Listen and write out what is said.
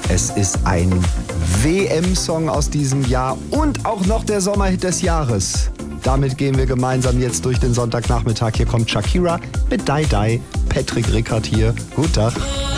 Es ist ein WM-Song aus diesem Jahr und auch noch der Sommerhit des Jahres. Damit gehen wir gemeinsam jetzt durch den Sonntagnachmittag. Hier kommt Shakira mit Die Die. Patrick Rickard hier. Guten Tag.